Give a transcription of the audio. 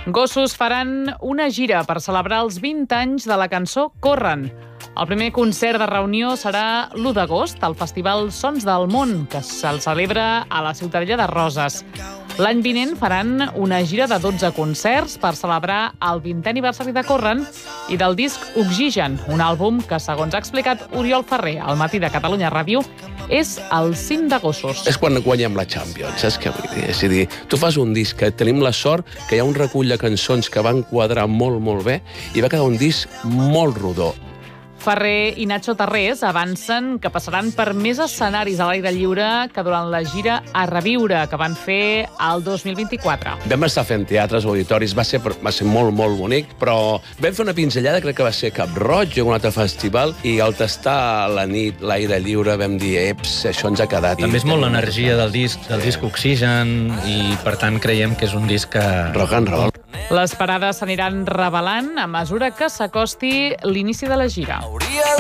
Gossos faran una gira per celebrar els 20 anys de la cançó Corren. El primer concert de reunió serà l'1 d'agost al Festival Sons del Món, que se'l celebra a la Ciutadella de Roses. L'any vinent faran una gira de 12 concerts per celebrar el 20è aniversari de Corren i del disc Oxigen, un àlbum que, segons ha explicat Oriol Ferrer al Matí de Catalunya Ràdio, és el cim de gossos. És quan guanyem la Champions, saps què vull dir? És a dir, tu fas un disc que tenim la sort que hi ha un recull de cançons que van quadrar molt, molt bé i va quedar un disc molt rodó. Ferrer i Nacho Tarrés avancen que passaran per més escenaris a l'aire lliure que durant la gira A Reviure, que van fer el 2024. Vam estar fent teatres, auditoris, va ser molt, molt bonic, però vam fer una pinzellada, crec que va ser Cap Roig, un altre festival, i al tastar la nit, l'aire lliure, vam dir, això ens ha quedat. També és molt l'energia del disc Oxigen, i per tant creiem que és un disc que... Rock and roll. Les parades s'aniran revelant a mesura que s'acosti l'inici de la gira.